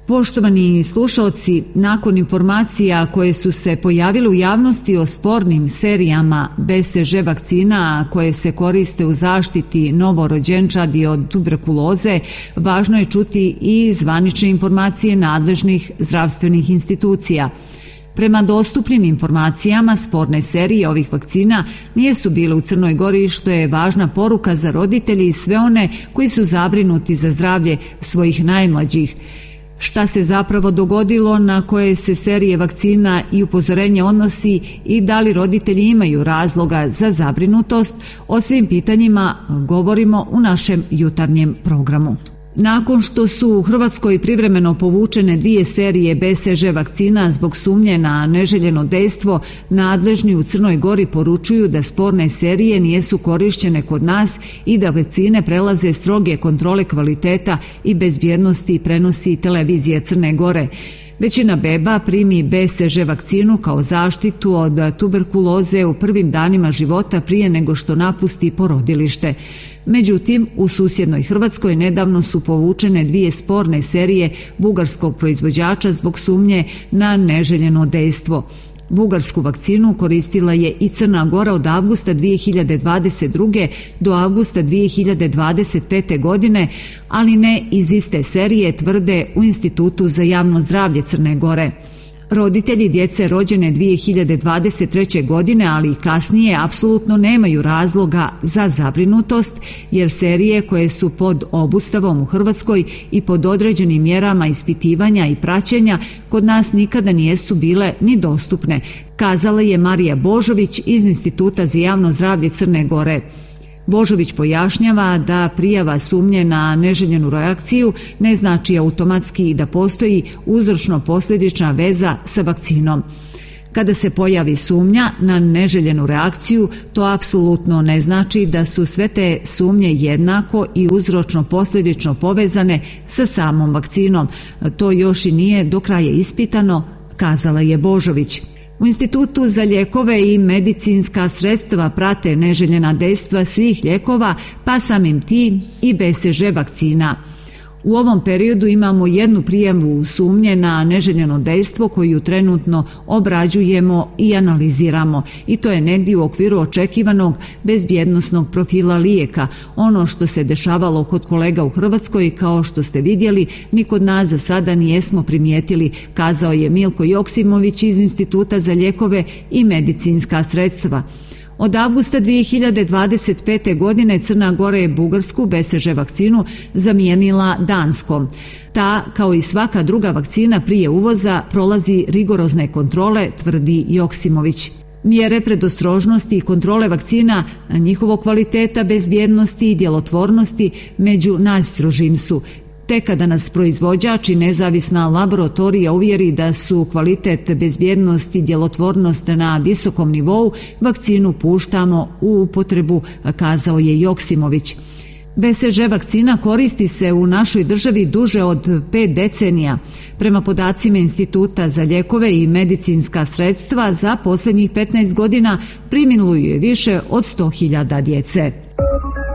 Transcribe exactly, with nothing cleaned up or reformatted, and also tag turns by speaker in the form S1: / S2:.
S1: Poštovani slušaoci, nakon informacija koje su se pojavile u javnosti o spornim serijama B C G vakcina koje se koriste u zaštiti novorođenčadi od tuberkuloze, važno je čuti i zvanične informacije nadležnih zdravstvenih institucija. Prema dostupnim informacijama, sporne serije ovih vakcina nisu bile u Crnoj Gori, što je važna poruka za roditelje i sve one koji su zabrinuti za zdravlje svojih najmlađih. Šta se zapravo dogodilo, na koje se serije vakcina i upozorenje odnosi i da li roditelji imaju razloga za zabrinutost, o svim pitanjima govorimo u našem jutarnjem programu. Nakon što su u Hrvatskoj privremeno povučene dvije serije B C G vakcina zbog sumnje na neželjeno dejstvo, nadležni u Crnoj Gori poručuju da sporne serije nisu korišćene kod nas i da vakcine prelaze stroge kontrole kvaliteta i bezbjednosti, prenosi televizija Crne Gore. Većina beba primi B C G vakcinu kao zaštitu od tuberkuloze u prvim danima života prije nego što napusti porodilište. Međutim, u susjednoj Hrvatskoj nedavno su povučene dvije sporne serije bugarskog proizvođača zbog sumnje na neželjeno dejstvo. Bugarsku vakcinu koristila je i Crna Gora od avgusta dvije hiljade dvadeset druge do avgusta dvije hiljade dvadeset pete godine, ali ne iz iste serije, tvrde u Institutu za javno zdravlje Crne Gore. Roditelji djece rođene dvije hiljade dvadeset treće. godine, ali i kasnije, apsolutno nemaju razloga za zabrinutost, jer serije koje su pod obustavom u Hrvatskoj i pod određenim mjerama ispitivanja i praćenja kod nas nikada nijesu bile ni dostupne, kazala je Marija Božović iz Instituta za javno zdravlje Crne Gore. Božović pojašnjava da prijava sumnje na neželjenu reakciju ne znači automatski da postoji uzročno-posljedična veza sa vakcinom. Kada se pojavi sumnja na neželjenu reakciju, to apsolutno ne znači da su sve te sumnje jednako i uzročno-posljedično povezane sa samom vakcinom. To još i nije do kraja ispitano, kazala je Božović. U Institutu za lijekove i medicinska sredstva prate neželjena dejstva svih lijekova, pa samim tim i B C G vakcina. U ovom periodu imamo jednu prijavu sumnje na neželjeno dejstvo koju trenutno obrađujemo i analiziramo, i to je negdje u okviru očekivanog bezbjednosnog profila lijeka. Ono što se dešavalo kod kolega u Hrvatskoj, kao što ste vidjeli, ni kod nas za sada nijesmo primijetili, kazao je Milko Joksimović iz Instituta za lijekove i medicinska sredstva. Od avgusta dvije hiljade dvadeset pete. godine Crna Gora je bugarsku B C G vakcinu zamijenila danskom. Ta, kao i svaka druga vakcina prije uvoza, prolazi rigorozne kontrole, tvrdi Joksimović. Mjere predostrožnosti i kontrole vakcina, njihovo kvaliteta, bezbjednosti i djelotvornosti među najstrožim su. Te kada nas proizvođač i nezavisna laboratorija uvjeri da su kvalitet, bezbjednost i djelotvornost na visokom nivou, vakcinu puštamo u upotrebu, kazao je Joksimović. B C G vakcina koristi se u našoj državi duže od pet decenija. Prema podacima Instituta za lijekove i medicinska sredstva, za posljednjih petnaest godina preminulo je više od sto hiljada djece.